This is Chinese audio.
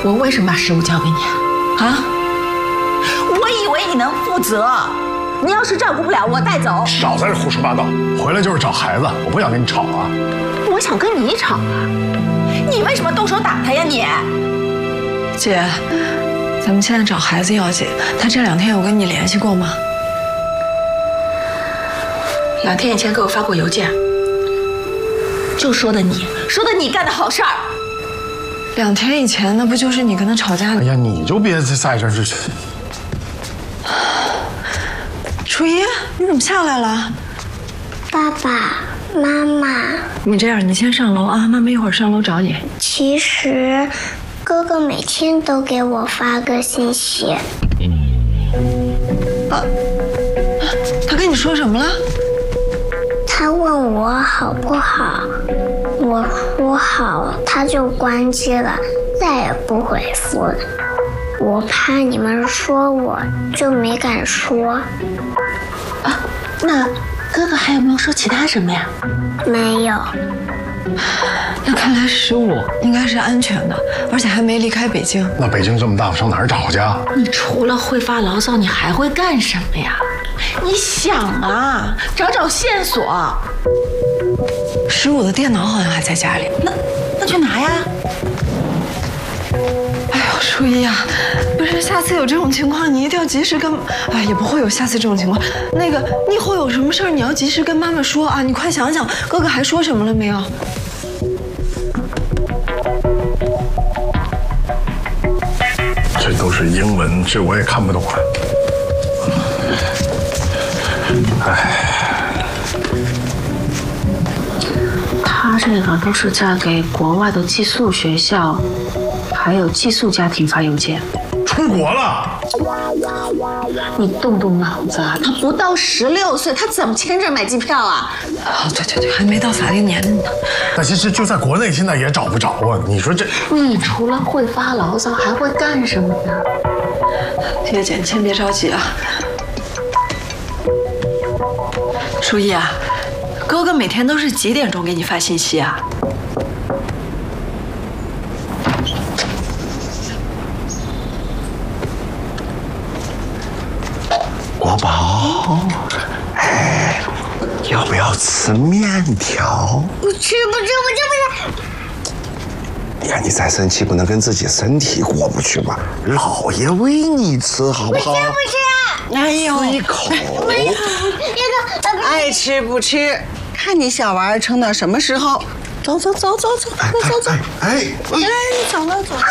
我为什么把食物交给你啊？我以为你能负责，你要是照顾不了，我带走。 少在这胡说八道，回来就是找孩子，我不想跟你吵啊。 我想跟你吵啊，你为什么动手打他呀你？ 姐，咱们现在找孩子要紧，他这2天有跟你联系过吗 ？2天以前给我发过邮件，就说的你干的好事儿。 2天以前，那不就是你跟他吵架？ 哎呀，你就别在这是。 初一，你怎么下来了？ 爸爸妈妈， 你这样，你先上楼啊，妈妈一会儿上楼找你。 其实哥哥每天都给我发个信息。 他跟你说什么了？ 他问我好不好，我说好，他就关机了，再也不回复了。我怕你们说我，就没敢说。 啊，那哥哥还有没有说其他什么呀？ 没有。 那看来15应该是安全的，而且还没离开北京。 那北京这么大，我上哪儿找去啊？ 你除了会发牢骚，你还会干什么呀？你想啊，找线索。 15的电脑好像还在家里， 那去拿呀。 哎呦，初一啊，不是，下次有这种情况你一定要及时跟，哎，也不会有下次这种情况。那个，你以后有什么事儿你要及时跟妈妈说啊。你快想想，哥哥还说什么了没有？ 这都是英文，这我也看不懂啊。哎， 他这个都是在给国外的寄宿学校，还有寄宿家庭发邮件。 出国了？ 你动动脑子啊！他不到16岁，他怎么签证买机票啊？ 哦，对，还没到法定年龄呢。 那其实就在国内，现在也找不着啊。你说这， 你除了会发牢骚，还会干什么呢？ 叶姐，你先别着急啊。初一啊，哥哥每天都是几点钟给你发信息啊？ 国宝，哎，要不要吃面条？ 不吃。 你看你再生气，不能跟自己身体过不去吧？老爷喂你吃，好不好？ 不吃。 哎呦， 一口。 爱吃不吃，看你小娃儿撑到什么时候。走， 哎， 走了。